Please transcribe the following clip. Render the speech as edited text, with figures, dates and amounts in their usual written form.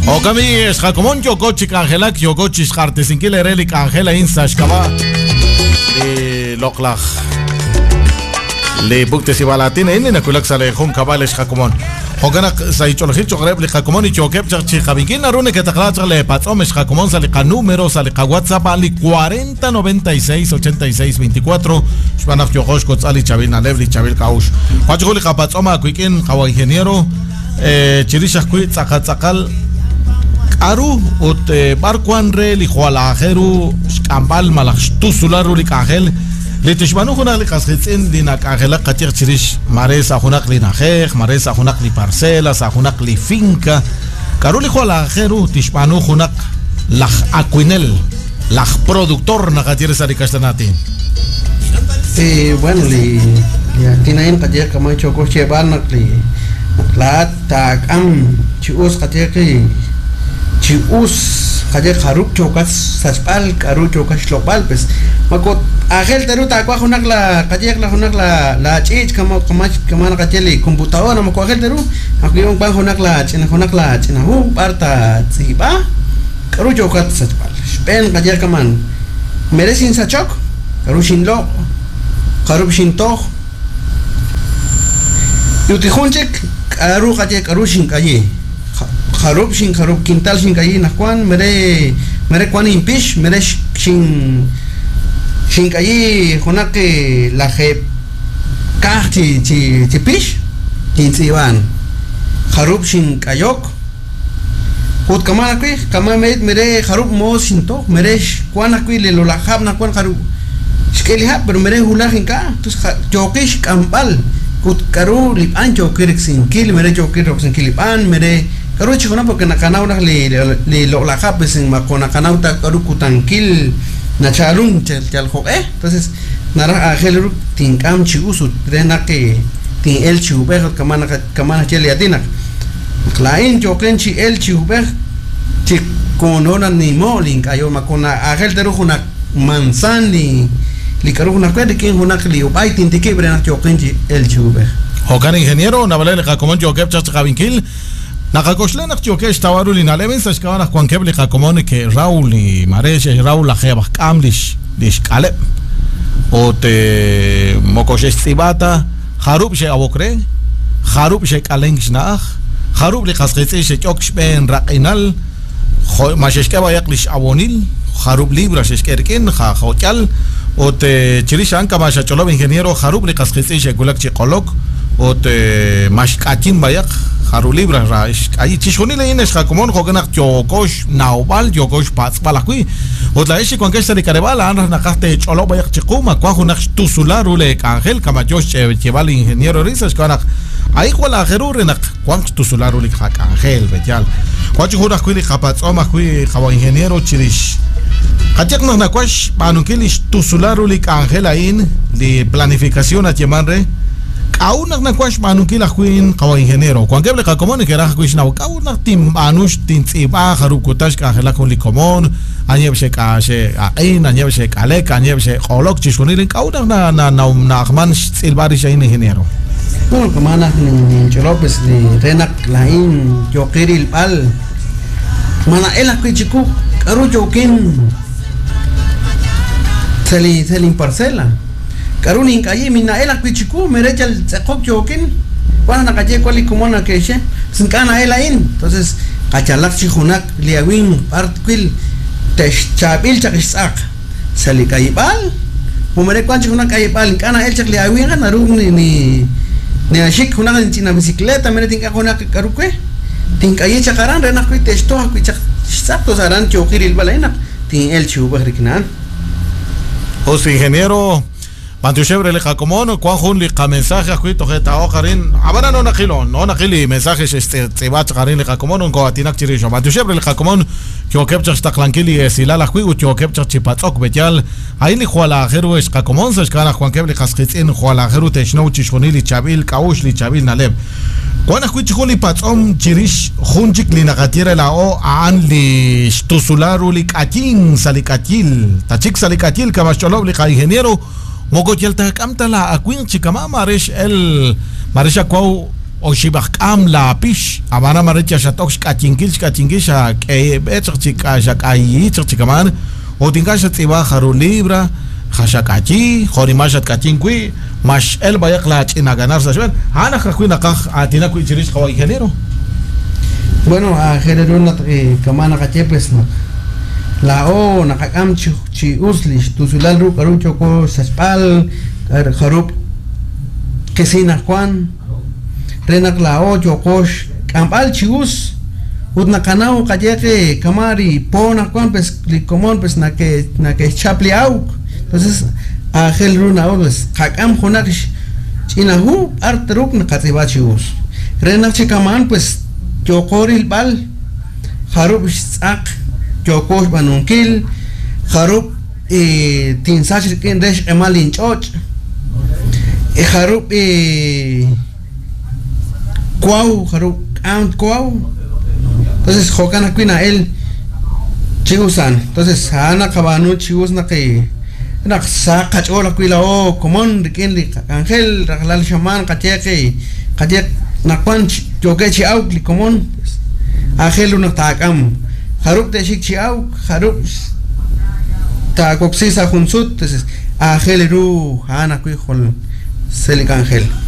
Okami es Jacomón Yokochi Cangelak Yokochi Scharte sin que le relic Angela Insa Shkaba de Loklach le bukte si balatina en la kulak sale Hon Cabales Jacomón Hogana Saichologi Chogreb le Jacomón y Chokep Charchi Javikin Arune que te le Patsomes Jacomón sale a número sale a WhatsApp ali 40 96 86 24 Shpanach Yokosh Kotzali Chavil Nalevli Chavil Kaush Pachuli Japatsoma Quikin Kawa Ingeniero Chirishach Quit Zacatzakal Aru ut barquanre li khwalaheru skambal malakh tusularu li kahel li tishmanu khunak li qaskhitsin li nakahela qatir chirish maresa khunak li nakh maresa khunak li parcela sa khunak li finca karu li khwalaheru tishmanu khunak lakh aquinel lakh productor na qatir sari kastanati bueno li tinain qatir kama choko cheban nakli lat tak am chius qatir ki Chius, calle Haruk chocas, Saspal, Caru chocas global, pues, Maco, Agel Teruta, Quajonac la calle, la chich, como calle, computadora, Maco Agel Teru, aquí un Quajonac la china, Parta, Ziba, Caru chocas, Saspal, Spen, calle Caman, Merecin Sachok, Carushin Lo, Carushin Toch, Yutihunchek, Caru calle, Carushin calle. Harub quintal shin kayi nakwan mere kwan impish mere shin kayi honake la je kahti chi pish tinsiban harub shin kayok ut kamana kwi kamamet mere harub mo sinto mere kwan akwi le lo la hab nakwan harub skeli hab pero mere hula hinka tus jokish kambal ut karu lipan jokir sin kil mere jokir sin kilipan mere Karu chikona porque nakanau nak li lo la kapes en makona kanau ta karu kutankil na chalun chal ho entonces nara agel tinkam chiusu trena que tin el chiuber kamana chele atina klain jokenchi el chiuber chi konona ni molin kayo makona agel teru huna mansan li karu huna kwede kin huna li ubai tin tikibre na jokenchi el chiuber Hogan ingeniero nabalele como jokep chachkavinkil Nakakoslenak chokesh tawaru li nalemen sashkawana Juan Kebli Jacomón que Raúl y Maresh Raúl la jebach kamlish dishkale o te mokoshesh tibata harub she abokre harub she kalengsh nach harub li khasqitsi she choksh ben raqinal masheshkaba yaklish abonil harub libra sheshkerkin khochal o te chirishan kama shacholo ingeniero harub li khasqitsi she kulak chiqolok o te mashkatin bayak Haru libra raish ahí chishoni le ines Jacomón joganak chokosh naubal chokosh pats balakui otlaeshi con que se le carebala anras nakaste cholo bayak chikuma kwajunak tusularu le Ángel Camayosh cheval ingeniero risas kanak ahí wala gerurenak kwan tusularu le Ángel betial kwachurak kui le kapatsoma kui kawa ingeniero chirish Hachak nos nakwash banukilish tusularu le Ángel ain de planificación a Yemanre Kaunak na kwash manukila kuin kawa ingeniero Juan Keble Jacomón que era kuish na kaunak tim anush tin tsiba harukutash ka hela con likomon anyebse ka she ain anyebse kalek anyebse kolok chishunil kaunak na man silbari she ingeniero bueno kamana ni López ni Renak lain yokiril pal mana ela kuchiku karu jokin selin parcela Karunin calle mina ela kuchiku merecha el zakok jokin wana na calle kwali kumona keshe sin kana ela in entonces kachalak chihunak liawin partquil tesh chabil chakisak sali kaibal umere kwan chihunak kaibal kana el chak liawin kana rum ni ashik hunak china bicicleta mere tinka hunak karukwe tinka ye chakaran rena kui testo kui chak sakto saran chokiril balaina tin el chuba riknan José ingeniero Pantuchebre le Jacomón, Juan li mensaje aquí tojeta ojarin, ahora no nakili mensajes tsebat jarin le Jacomón con atinak chirisho. Pantuchebre le Jacomón, que okepcha está clankili silala juigu, que okepcha chipatok betial, ahí li juala jeru es Jacomón, se escana Juan Keble Jasquitzin, juala jeru technou chishonili chabil, kaush li chabil naleb. Juan acuichuli patsom chirish, junchik li nagatiera la o aan li stusularu li katin salikatil, tachik salikatil, kamasholob li ingeniero. Mogo yelta kamta la akwin chikama marish el marisha kwau o shibakam la pish amana marecha shatok kachinkis chikaman o tingasha tiba haru libra hashakachi horimashat kachinkui mash el bayakla china ganar sashwer ana kakuina kaj atina kuichiris kawai ingeniero. Bueno, a generar kamana kachepes no la o nakakam chi uslish tusulal ru karu choko saspal harup kesina Juan renak la o chokosh kampal chius utna kanao kayeke kamari pona Juan pues likomon pues na que chapli au. Entonces a generar una pues kakam jonakish chinahu artruk na katiba chius renak chikaman pues chokoril bal harup sak chokosh banunkil harup tinsach ken resh emalin choch harup kwau harup am kwau. Entonces jokana kuina el chiusan entonces ana kabanu chius na que nak sa kachola kuila o komon ken li angel raglal shaman kacheke kachek nakwan chokechi au li komon angel una takam harup de shik chiau harup ta coxisa junsut entonces angel ru ana kui hol selik angel.